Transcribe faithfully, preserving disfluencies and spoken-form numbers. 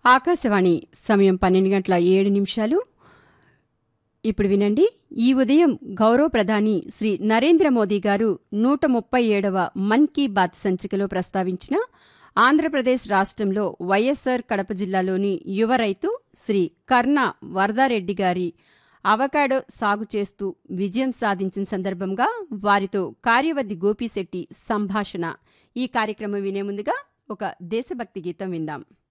ఆకాశవాణి సమయం పన్నెండు గంటల ఏడు నిమిషాలు. ఇప్పుడు వినండి. ఈ ఉదయం గౌరవ ప్రధాని శ్రీ నరేంద్ర మోదీ గారు నూట ముప్పై ఏడవ మన్ కీ బాత్ సంచికలో ప్రస్తావించిన ఆంధ్రప్రదేశ్ రాష్ట్రంలో వైఎస్సార్ కడప జిల్లాలోని యువ రైతు శ్రీ కర్ణ వరదారెడ్డి గారి అవకాడో సాగు చేస్తూ విజయం సాధించిన సందర్భంగా వారితో కార్యవర్ది గోపిశెట్టి సంభాషణ. ఈ కార్యక్రమం వినే ముందుగా ఒక దేశభక్తి గీతం విందాం.